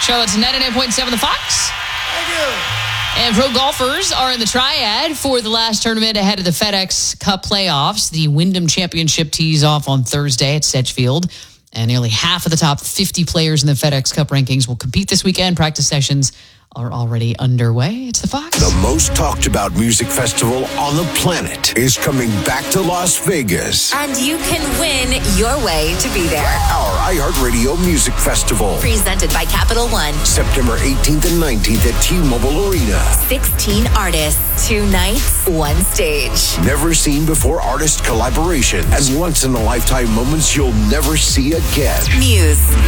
Charlotte's 99.7 The Fox. Thank you. And pro golfers are in the triad for the last tournament ahead of the FedEx Cup playoffs. The Wyndham Championship tees off on Thursday at Sedgefield. And nearly half of the top 50 players in the FedEx Cup rankings will compete this weekend. Practice sessions are already underway. It's the Fox. The most talked about music festival on the planet is coming back to Las Vegas. And you can win your way to be there. Our iHeartRadio Music Festival. Presented by Capital One. September 18th and 19th at T-Mobile Arena. 16 artists, 2 nights, 1 stage. Never seen before artist collaboration and once in a lifetime moments you'll never see again. Muse.